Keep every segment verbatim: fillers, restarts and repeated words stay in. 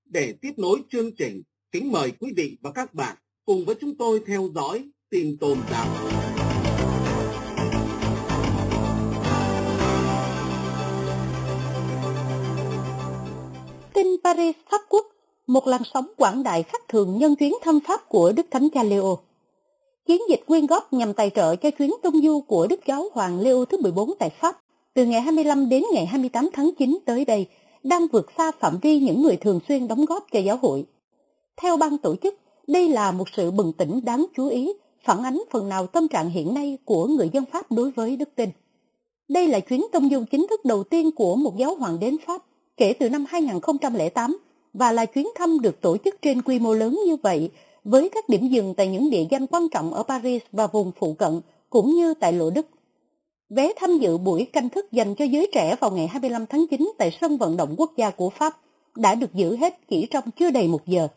Để tiếp nối chương trình, kính mời quý vị và các bạn cùng với chúng tôi theo dõi tin tôn giáo. Tin Paris, Pháp Quốc, một làn sóng quảng đại khác thường nhân chuyến thăm Pháp của Đức Thánh Cha Leo. Chiến dịch quyên góp nhằm tài trợ cho chuyến tông du của Đức Giáo Hoàng Leo thứ mười bốn tại Pháp từ ngày hai mươi lăm đến ngày hai mươi tám tháng chín tới đây đang vượt xa phạm vi những người thường xuyên đóng góp cho giáo hội. Theo ban tổ chức, đây là một sự bừng tỉnh đáng chú ý, phản ánh phần nào tâm trạng hiện nay của người dân Pháp đối với đức tin. Đây là chuyến tông du chính thức đầu tiên của một giáo hoàng đến Pháp kể từ năm hai không không tám và là chuyến thăm được tổ chức trên quy mô lớn như vậy, với các điểm dừng tại những địa danh quan trọng ở Paris và vùng phụ cận, cũng như tại Lộ Đức. Vé tham dự buổi canh thức dành cho giới trẻ vào ngày hai mươi lăm tháng chín tại sân vận động quốc gia của Pháp đã được giữ hết chỉ trong chưa đầy một giờ.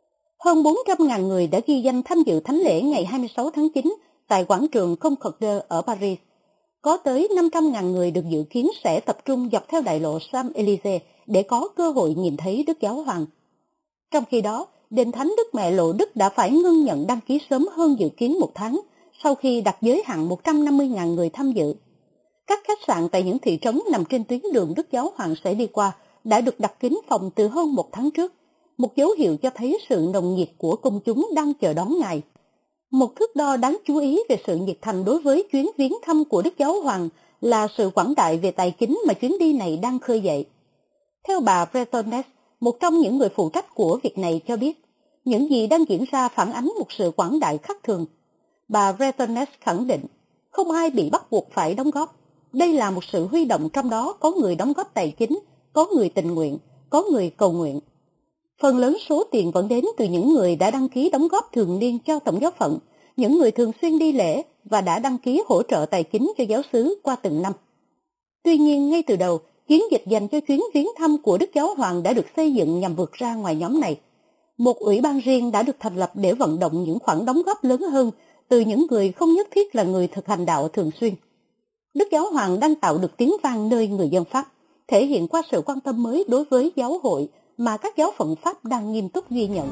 Hơn bốn trăm nghìn người đã ghi danh tham dự thánh lễ ngày hai mươi sáu tháng chín tại quảng trường Concorde ở Paris. Có tới năm trăm nghìn người được dự kiến sẽ tập trung dọc theo đại lộ Champs-Élysées để có cơ hội nhìn thấy Đức Giáo Hoàng. Trong khi đó, Đền Thánh Đức Mẹ Lộ Đức đã phải ngưng nhận đăng ký sớm hơn dự kiến một tháng, sau khi đặt giới hạn một trăm năm mươi nghìn người tham dự. Các khách sạn tại những thị trấn nằm trên tuyến đường Đức Giáo Hoàng sẽ đi qua đã được đặt kín phòng từ hơn một tháng trước, một dấu hiệu cho thấy sự nồng nhiệt của công chúng đang chờ đón Ngài. Một thước đo đáng chú ý về sự nhiệt thành đối với chuyến viếng thăm của Đức Giáo Hoàng là sự quảng đại về tài chính mà chuyến đi này đang khơi dậy. Theo bà Bretonnes, một trong những người phụ trách của việc này cho biết, những gì đang diễn ra phản ánh một sự quảng đại khác thường. Bà Bretonnes khẳng định, không ai bị bắt buộc phải đóng góp. Đây là một sự huy động, trong đó có người đóng góp tài chính, có người tình nguyện, có người cầu nguyện. Phần lớn số tiền vẫn đến từ những người đã đăng ký đóng góp thường niên cho Tổng giáo phận, những người thường xuyên đi lễ và đã đăng ký hỗ trợ tài chính cho giáo xứ qua từng năm. Tuy nhiên, ngay từ đầu, chiến dịch dành cho chuyến viếng thăm của Đức Giáo Hoàng đã được xây dựng nhằm vượt ra ngoài nhóm này. Một ủy ban riêng đã được thành lập để vận động những khoản đóng góp lớn hơn từ những người không nhất thiết là người thực hành đạo thường xuyên. Đức Giáo Hoàng đang tạo được tiếng vang nơi người dân Pháp, thể hiện qua sự quan tâm mới đối với giáo hội mà các giáo phận Pháp đang nghiêm túc ghi nhận.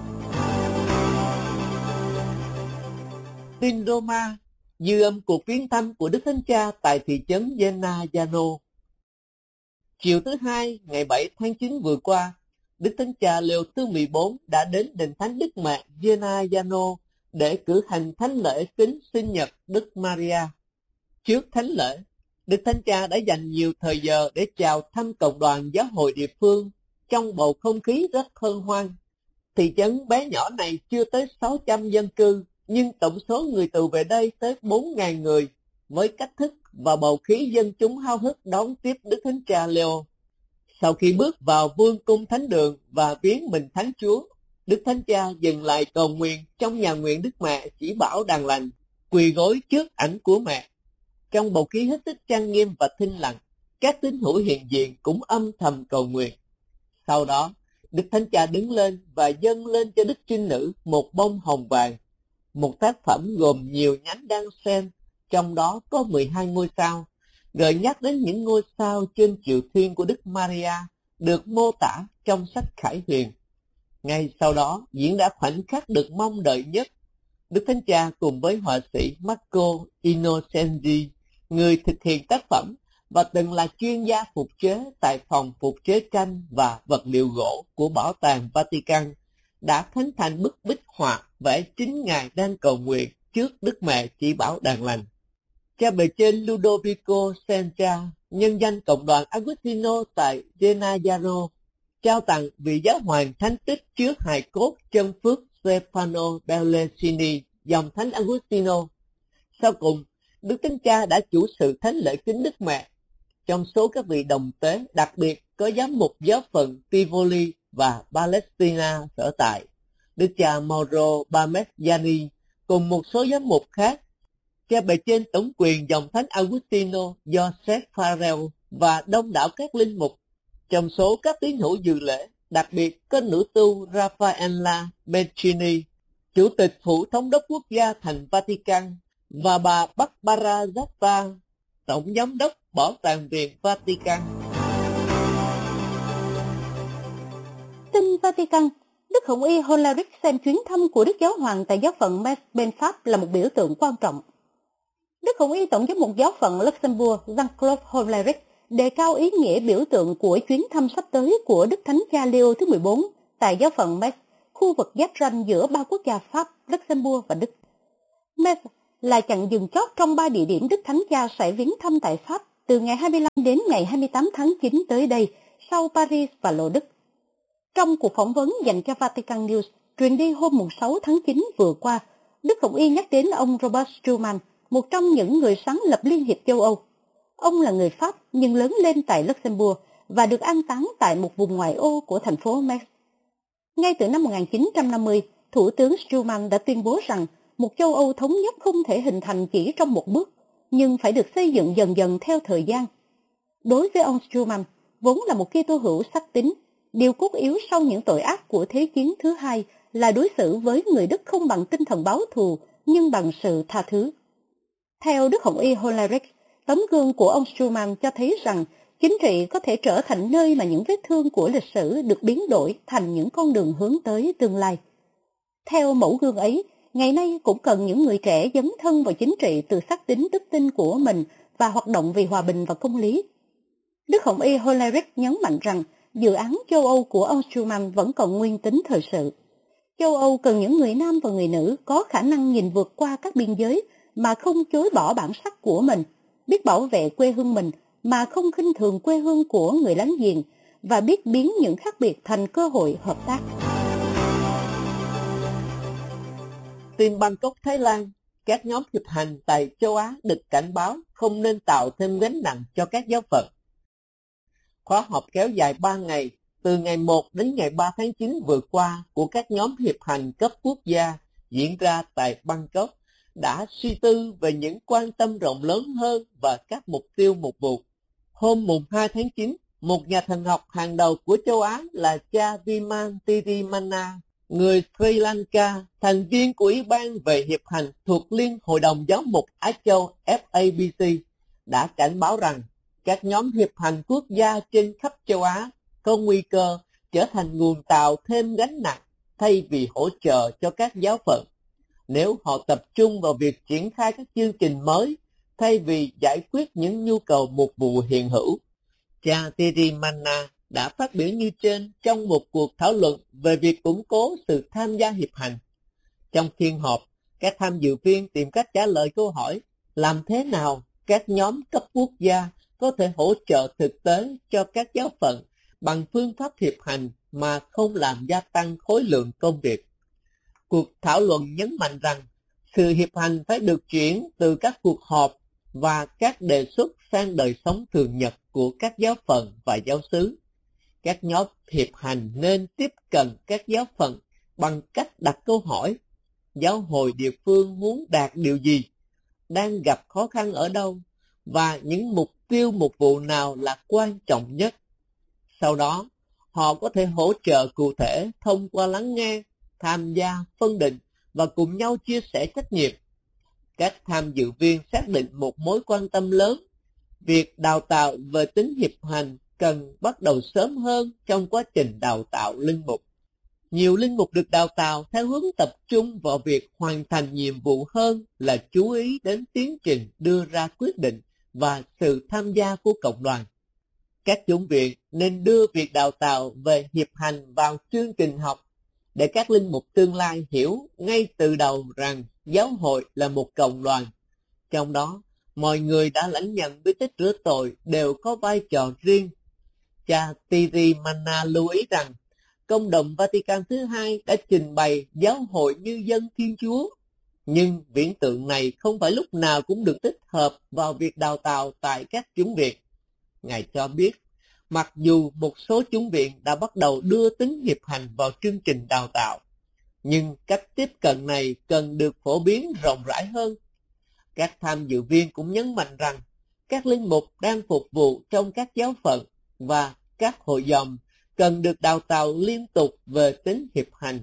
Tin Roma, dư âm cuộc viếng thăm của Đức Thánh Cha tại thị trấn Gennaiano. Chiều thứ Hai, ngày bảy tháng chín vừa qua, Đức Thánh Cha Leo thứ mười bốn đã đến đền Thánh Đức Mẹ Gennaiano để cử hành thánh lễ kính sinh nhật Đức Maria. Trước thánh lễ, Đức Thánh Cha đã dành nhiều thời giờ để chào thăm cộng đoàn giáo hội địa phương trong bầu không khí rất hân hoan. Thị trấn bé nhỏ này chưa tới sáu trăm dân cư, nhưng tổng số người tù về đây tới bốn nghìn người, với cách thức và bầu khí dân chúng háo hức đón tiếp Đức Thánh Cha Leo. Sau khi bước vào vương cung thánh đường và viếng mình Thánh Chúa, Đức Thánh Cha dừng lại cầu nguyện trong nhà nguyện Đức Mẹ Chỉ Bảo Đàn Lành, quỳ gối trước ảnh của mẹ. Trong bầu khí hết sức trang nghiêm và thinh lặng, các tín hữu hiện diện cũng âm thầm cầu nguyện. Sau đó, Đức Thánh Cha đứng lên và dâng lên cho Đức Trinh Nữ một bông hồng vàng, một tác phẩm gồm nhiều nhánh đan sen, trong đó có mười hai ngôi sao, gợi nhắc đến những ngôi sao trên chiều thiên của Đức Maria được mô tả trong sách Khải Huyền. Ngay sau đó diễn ra khoảnh khắc được mong đợi nhất. Đức Thánh Cha cùng với họa sĩ Marco Innocenti, người thực hiện tác phẩm và từng là chuyên gia phục chế tại phòng phục chế tranh và vật liệu gỗ của Bảo tàng Vatican, đã khánh thành bức bích họa vẽ chính Ngài đang cầu nguyện trước Đức Mẹ Chỉ Bảo Đàn Lành. Cha bề trên Ludovico Sencha, nhân danh cộng đoàn Agustino tại Gennaiano, trao tặng vị giáo hoàng thánh tích trước hài cốt chân phước Stefano Bellesini, dòng thánh Agustino. Sau cùng, Đức Thánh Cha đã chủ sự thánh lễ kính Đức Mẹ. Trong số các vị đồng tế, đặc biệt có giám mục giáo phận Tivoli và Palestina sở tại, Đức cha Mauro Parmigiani cùng một số giám mục khác, cha bề trên tổng quyền dòng thánh Agustino Joseph Farrell và đông đảo các linh mục. Trong số các tín hữu dự lễ, đặc biệt có nữ tu Raffaella Beccini, chủ tịch phủ thống đốc quốc gia thành Vatican, và bà Barbara Zappa, tổng giám đốc Bảo tàng viện Vatican. tin Vatican, Đức Hồng Y Holaric xem chuyến thăm của Đức Giáo Hoàng tại giáo phận Metz bên Pháp là một biểu tượng quan trọng. Đức Hồng Y Tổng giám mục giáo phận Luxembourg Jean-Claude Holaric đề cao ý nghĩa biểu tượng của chuyến thăm sắp tới của Đức Thánh Cha Leo thứ mười bốn tại giáo phận Metz, khu vực giáp ranh giữa ba quốc gia Pháp, Luxembourg và Đức. Metz là chặng dừng chót trong ba địa điểm Đức Thánh Cha sẽ viếng thăm tại Pháp từ ngày hai mươi lăm đến ngày hai mươi tám tháng chín tới đây, sau Paris và Lô Đức. Trong cuộc phỏng vấn dành cho Vatican News truyền đi hôm sáu tháng chín vừa qua, Đức Hồng Y nhắc đến ông Robert Schuman, một trong những người sáng lập Liên hiệp châu Âu. Ông là người Pháp nhưng lớn lên tại Luxembourg và được an táng tại một vùng ngoại ô của thành phố Metz. Ngay từ năm một nghìn chín trăm năm mươi, Thủ tướng Schuman đã tuyên bố rằng một châu Âu thống nhất không thể hình thành chỉ trong một bước, nhưng phải được xây dựng dần dần theo thời gian. Đối với ông Schuman, vốn là một Kitô hữu sắc tín, điều cốt yếu sau những tội ác của Thế chiến thứ hai là đối xử với người Đức không bằng tinh thần báo thù, nhưng bằng sự tha thứ. Theo Đức Hồng Y Holaric, tấm gương của ông Schuman cho thấy rằng chính trị có thể trở thành nơi mà những vết thương của lịch sử được biến đổi thành những con đường hướng tới tương lai. Theo mẫu gương ấy, ngày nay cũng cần những người trẻ dấn thân vào chính trị từ sắc tín đức tin của mình và hoạt động vì hòa bình và công lý. Đức Hồng Y Holaric nhấn mạnh rằng dự án châu Âu của ông Schuman vẫn còn nguyên tính thời sự. Châu Âu cần những người nam và người nữ có khả năng nhìn vượt qua các biên giới mà không chối bỏ bản sắc của mình, biết bảo vệ quê hương mình mà không khinh thường quê hương của người láng giềng và biết biến những khác biệt thành cơ hội hợp tác. Tin Bangkok, Thái Lan, các nhóm hiệp hành tại châu Á được cảnh báo không nên tạo thêm gánh nặng cho các giáo phận. Khóa họp kéo dài ba ngày, từ ngày một đến ngày ba tháng chín vừa qua của các nhóm hiệp hành cấp quốc gia diễn ra tại Bangkok đã suy tư về những quan tâm rộng lớn hơn và các mục tiêu mục vụ. Hôm mùng hai tháng chín, một nhà thần học hàng đầu của châu Á là cha Viman Tirimana, người Sri Lanka, thành viên của Ủy ban về hiệp hành thuộc Liên Hội đồng Giáo mục Á Châu F A B C, đã cảnh báo rằng các nhóm hiệp hành quốc gia trên khắp châu Á có nguy cơ trở thành nguồn tạo thêm gánh nặng thay vì hỗ trợ cho các giáo phận, nếu họ tập trung vào việc triển khai các chương trình mới thay vì giải quyết những nhu cầu mục vụ hiện hữu. Cha Tirimana đã phát biểu như trên trong một cuộc thảo luận về việc củng cố sự tham gia hiệp hành. Trong phiên họp, các tham dự viên tìm cách trả lời câu hỏi làm thế nào các nhóm cấp quốc gia có thể hỗ trợ thực tế cho các giáo phận bằng phương pháp hiệp hành mà không làm gia tăng khối lượng công việc. Cuộc thảo luận nhấn mạnh rằng sự hiệp hành phải được chuyển từ các cuộc họp và các đề xuất sang đời sống thường nhật của các giáo phận và giáo xứ. Các nhóm hiệp hành nên tiếp cận các giáo phận bằng cách đặt câu hỏi: giáo hội địa phương muốn đạt điều gì, đang gặp khó khăn ở đâu, và những mục tiêu mục vụ nào là quan trọng nhất. Sau đó, họ có thể hỗ trợ cụ thể thông qua lắng nghe, tham gia, phân định và cùng nhau chia sẻ trách nhiệm. Các tham dự viên xác định một mối quan tâm lớn: việc đào tạo về tính hiệp hành cần bắt đầu sớm hơn trong quá trình đào tạo linh mục. Nhiều linh mục được đào tạo theo hướng tập trung vào việc hoàn thành nhiệm vụ hơn là chú ý đến tiến trình đưa ra quyết định và sự tham gia của cộng đoàn. Các chủng viện nên đưa việc đào tạo về hiệp hành vào chương trình học để các linh mục tương lai hiểu ngay từ đầu rằng giáo hội là một cộng đoàn. Trong đó, mọi người đã lãnh nhận bí tích rửa tội đều có vai trò riêng. Cha Tirimana lưu ý rằng Công đồng Vatican thứ hai đã trình bày giáo hội như dân Thiên Chúa, nhưng viễn tượng này không phải lúc nào cũng được tích hợp vào việc đào tạo tại các chủng viện. Ngài cho biết, mặc dù một số chủng viện đã bắt đầu đưa tính hiệp hành vào chương trình đào tạo, nhưng cách tiếp cận này cần được phổ biến rộng rãi hơn. Các tham dự viên cũng nhấn mạnh rằng các linh mục đang phục vụ trong các giáo phận và các hội dòng cần được đào tạo liên tục về tính hiệp hành,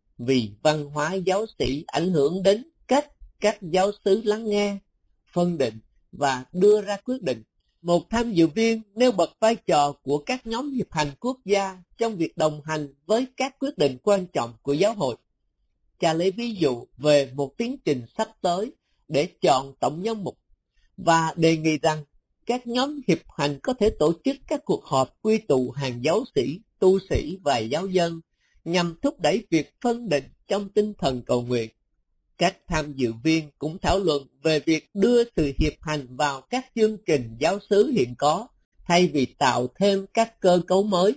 vì văn hóa giáo sĩ ảnh hưởng đến cách các giáo xứ lắng nghe, phân định và đưa ra quyết định, Một tham dự viên nêu bật vai trò của các nhóm hiệp hành quốc gia trong việc đồng hành với các quyết định quan trọng của giáo hội. Cha lấy ví dụ về một tiến trình sắp tới để chọn tổng giám mục và đề nghị rằng các nhóm hiệp hành có thể tổ chức các cuộc họp quy tụ hàng giáo sĩ, tu sĩ và giáo dân nhằm thúc đẩy việc phân định trong tinh thần cầu nguyện. Các tham dự viên cũng thảo luận về việc đưa sự hiệp hành vào các chương trình giáo xứ hiện có thay vì tạo thêm các cơ cấu mới.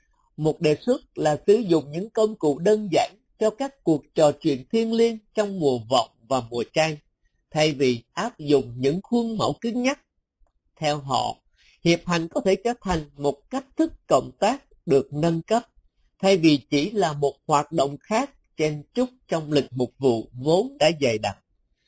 Một đề xuất là sử dụng những công cụ đơn giản cho các cuộc trò chuyện thiêng liêng trong mùa vọng và mùa chan, thay vì áp dụng những khuôn mẫu cứng nhắc. Theo họ, hiệp hành có thể trở thành một cách thức cộng tác được nâng cấp, thay vì chỉ là một hoạt động khác chen chúc trong lịch mục vụ vốn đã dày đặc.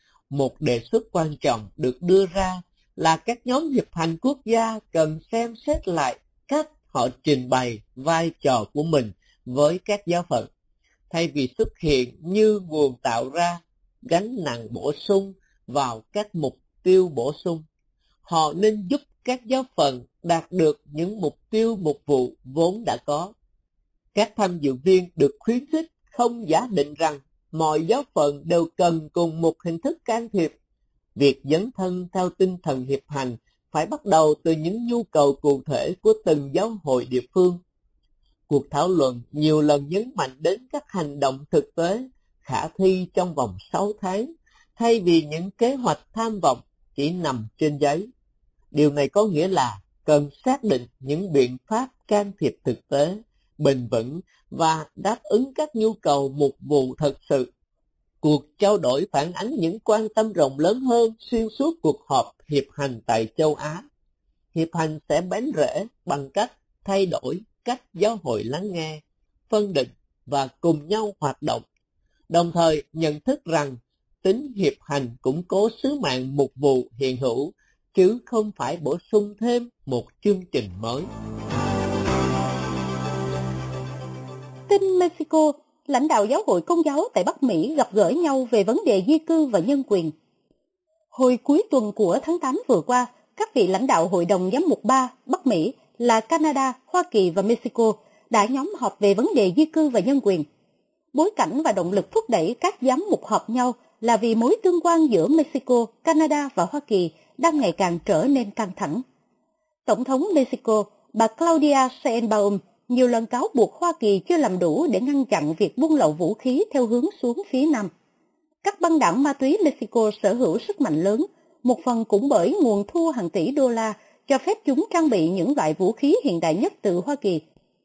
Một đề xuất quan trọng được đưa ra là các nhóm hiệp hành quốc gia cần xem xét lại cách họ trình bày vai trò của mình với các giáo phận, thay vì xuất hiện như nguồn tạo ra gánh nặng bổ sung vào các mục tiêu bổ sung. Họ nên giúp các giáo phận đạt được những mục tiêu mục vụ vốn đã có. Các tham dự viên được khuyến khích không giả định rằng mọi giáo phận đều cần cùng một hình thức can thiệp. Việc dấn thân theo tinh thần hiệp hành phải bắt đầu từ những nhu cầu cụ thể của từng giáo hội địa phương. Cuộc thảo luận nhiều lần nhấn mạnh đến các hành động thực tế khả thi trong vòng sáu tháng, thay vì những kế hoạch tham vọng chỉ nằm trên giấy. Điều này có nghĩa là cần xác định những biện pháp can thiệp thực tế, bền vững và đáp ứng các nhu cầu mục vụ thật sự. Cuộc trao đổi phản ánh những quan tâm rộng lớn hơn xuyên suốt cuộc họp hiệp hành tại châu Á. Hiệp hành sẽ bén rễ bằng cách thay đổi cách giáo hội lắng nghe, phân định và cùng nhau hoạt động, đồng thời nhận thức rằng tính hiệp hành củng cố sứ mạng mục vụ hiện hữu, chứ không phải bổ sung thêm một chương trình mới. Tin Mexico, lãnh đạo giáo hội Công giáo tại Bắc Mỹ gặp gỡ nhau về vấn đề di cư và nhân quyền. Hồi cuối tuần của tháng tám vừa qua, các vị lãnh đạo Hội đồng Giám mục ba Bắc Mỹ là Canada, Hoa Kỳ và Mexico đã nhóm họp về vấn đề di cư và nhân quyền. Bối cảnh và động lực thúc đẩy các giám mục họp nhau là vì mối tương quan giữa Mexico, Canada và Hoa Kỳ đang ngày càng trở nên căng thẳng. Tổng thống Mexico, bà Claudia Sheinbaum, nhiều lần cáo buộc Hoa Kỳ chưa làm đủ để ngăn chặn việc buôn lậu vũ khí theo hướng xuống phía Nam. Các băng đảng ma túy Mexico sở hữu sức mạnh lớn, một phần cũng bởi nguồn thu hàng tỷ đô la cho phép chúng trang bị những loại vũ khí hiện đại nhất từ Hoa Kỳ.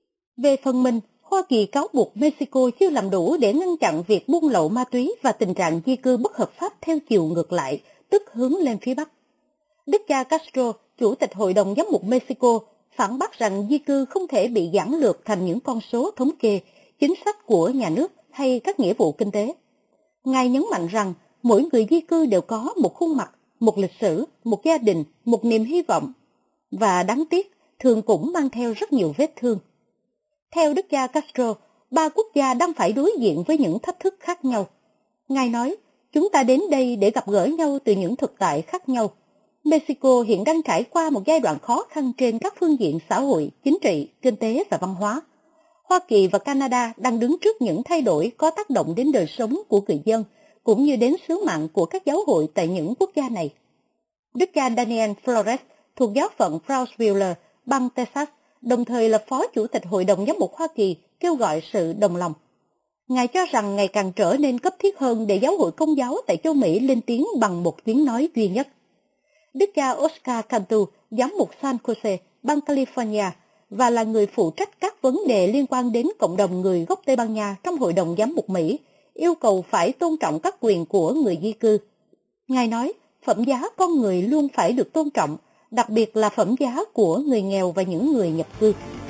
Về phần mình, Hoa Kỳ cáo buộc Mexico chưa làm đủ để ngăn chặn việc buôn lậu ma túy và tình trạng di cư bất hợp pháp theo chiều ngược lại, tức hướng lên phía Bắc. Đức cha Castro, Chủ tịch Hội đồng Giám mục Mexico, phản bác rằng di cư không thể bị giản lược thành những con số thống kê, chính sách của nhà nước hay các nghĩa vụ kinh tế. Ngài nhấn mạnh rằng mỗi người di cư đều có một khuôn mặt, một lịch sử, một gia đình, một niềm hy vọng, và đáng tiếc thường cũng mang theo rất nhiều vết thương. Theo Đức cha Castro, ba quốc gia đang phải đối diện với những thách thức khác nhau. Ngài nói, chúng ta đến đây để gặp gỡ nhau từ những thực tại khác nhau. Mexico hiện đang trải qua một giai đoạn khó khăn trên các phương diện xã hội, chính trị, kinh tế và văn hóa. Hoa Kỳ và Canada đang đứng trước những thay đổi có tác động đến đời sống của người dân, cũng như đến sứ mạng của các giáo hội tại những quốc gia này. Đức cha Daniel Flores thuộc giáo phận Brownsville, bang Texas, đồng thời là Phó Chủ tịch Hội đồng Giám mục Hoa Kỳ, kêu gọi sự đồng lòng. Ngài cho rằng ngày càng trở nên cấp thiết hơn để giáo hội Công giáo tại châu Mỹ lên tiếng bằng một tiếng nói duy nhất. Đức cha Oscar Cantu, giám mục San Jose, bang California, và là người phụ trách các vấn đề liên quan đến cộng đồng người gốc Tây Ban Nha trong Hội đồng Giám mục Mỹ, yêu cầu phải tôn trọng các quyền của người di cư. Ngài nói, phẩm giá con người luôn phải được tôn trọng, đặc biệt là phẩm giá của người nghèo và những người nhập cư.